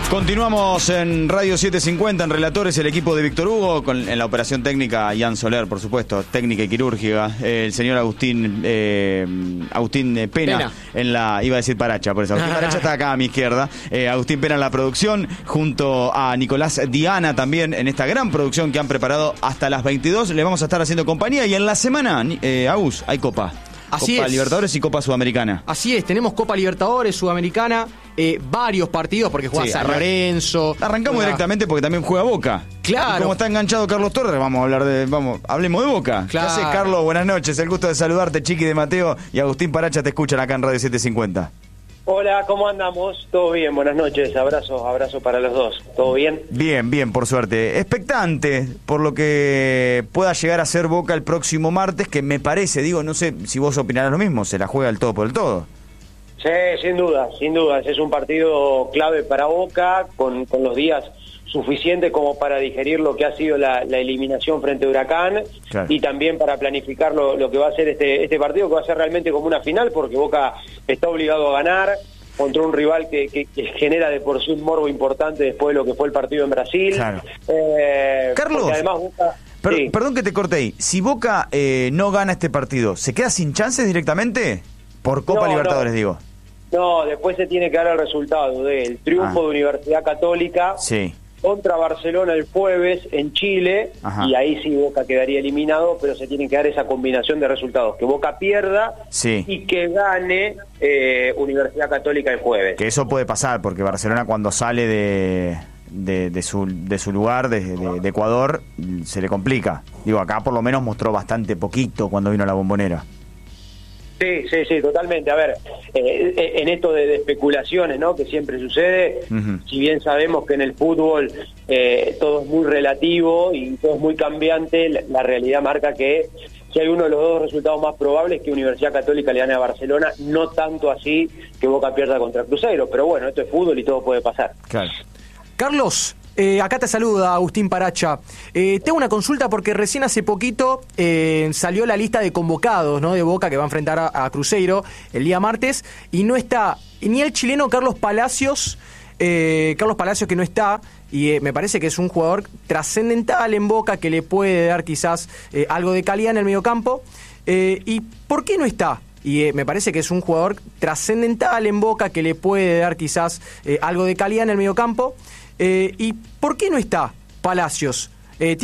Continuamos en Radio 750, en Relatores, el equipo de Víctor Hugo, en la operación técnica, Ian Soler, por supuesto, técnica y quirúrgica, el señor Agustín Pena, en la, iba a decir Paracha, por eso, Agustín Paracha está acá a mi izquierda, Agustín Pena en la producción, junto a Nicolás Diana también, en esta gran producción que han preparado hasta las 22, le vamos a estar haciendo compañía, y en la semana, Agus, hay Copa. Así Copa es. Libertadores y Copa Sudamericana. Así es, tenemos Copa Libertadores, Sudamericana, varios partidos porque juega San Lorenzo. Arrancamos directamente porque también juega Boca. Claro. Y como está enganchado Carlos Torres, hablemos de Boca. Claro. ¿Qué haces, Carlos? Buenas noches, el gusto de saludarte, Chiqui de Mateo y Agustín Paracha te escuchan acá en Radio 750. Hola, ¿cómo andamos? Todo bien, buenas noches, abrazo para los dos. ¿Todo bien? Bien, por suerte. Expectante por lo que pueda llegar a ser Boca el próximo martes, que me parece, no sé si vos opinarás lo mismo, se la juega el todo por el todo. Sí, sin duda, es un partido clave para Boca, con los días suficientes como para digerir lo que ha sido la eliminación frente a Huracán, claro, y también para planificar lo que va a ser este partido, que va a ser realmente como una final, porque Boca está obligado a ganar contra un rival que genera de por sí un morbo importante después de lo que fue el partido en Brasil. Claro. Carlos, además Boca, sí. Perdón que te corté ahí, si Boca no gana este partido, ¿se queda sin chances directamente? Por Copa Libertadores, digo. No, después se tiene que dar el resultado del triunfo de Universidad Católica, sí, contra Barcelona el jueves en Chile. Ajá. Y ahí sí Boca quedaría eliminado, pero se tiene que dar esa combinación de resultados, que Boca pierda, sí, y que gane Universidad Católica el jueves. Que eso puede pasar, porque Barcelona cuando sale de su lugar, de Ecuador, se le complica. Acá por lo menos mostró bastante poquito cuando vino a la Bombonera. Sí, totalmente. A ver, en esto de especulaciones, ¿no?, que siempre sucede, si bien sabemos que en el fútbol todo es muy relativo y todo es muy cambiante, la realidad marca que si hay uno de los dos resultados más probables, que Universidad Católica le gane a Barcelona, no tanto así que Boca pierda contra Cruzeiro, pero bueno, esto es fútbol y todo puede pasar. Claro. Carlos, acá te saluda Agustín Paracha. Tengo una consulta porque recién hace poquito salió la lista de convocados, ¿no?, de Boca, que va a enfrentar a Cruzeiro el día martes, y no está ni el chileno Carlos Palacios que no está, y me parece que es un jugador trascendental en Boca, que le puede dar quizás algo de calidad en el mediocampo. ¿Y por qué no está? Y me parece que es un jugador trascendental en Boca, que le puede dar quizás algo de calidad en el mediocampo. ¿Y por qué no está Palacios?